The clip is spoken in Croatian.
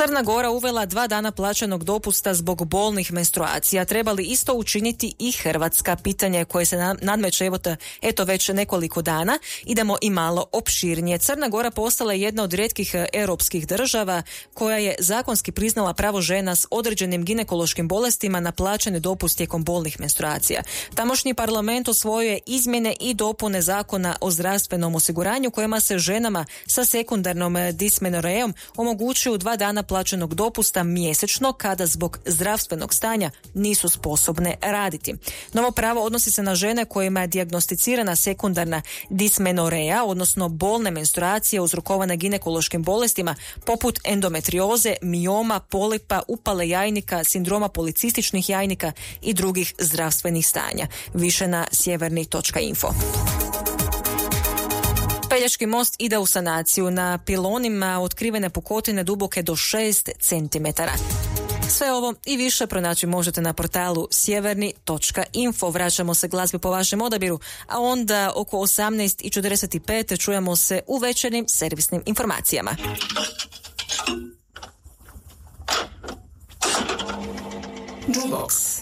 Crna Gora uvela 2 dana plaćenog dopusta zbog bolnih menstruacija. Treba li isto učiniti i Hrvatska? Pitanje koje se nadmeće eto već nekoliko dana. Idemo i malo opširnije. Crna Gora postala je jedna od rijetkih europskih država koja je zakonski priznala pravo žena s određenim ginekološkim bolestima na plaćeni dopust tijekom bolnih menstruacija. Tamošnji parlament usvojio je izmjene i dopune zakona o zdravstvenom osiguranju kojima se ženama sa sekundarnom dismenorejom omogućuju 2 dana plaćenog dopusta mjesečno kada zbog zdravstvenog stanja nisu sposobne raditi. Novo pravo odnosi se na žene kojima je dijagnosticirana sekundarna dismenoreja, odnosno bolne menstruacije uzrokovane ginekološkim bolestima poput endometrioze, mioma, polipa, upale jajnika, sindroma policističnih jajnika i drugih zdravstvenih stanja. Više na sjeverni.info. Pelješki most ide u sanaciju. Na pilonima otkrivene pukotine duboke do 6 cm. Sve ovo i više pronaći možete na portalu sjeverni.info. Vraćamo se glazbi po vašem odabiru, a onda oko 18:45 čujemo se u večernjim servisnim informacijama. Jukebox.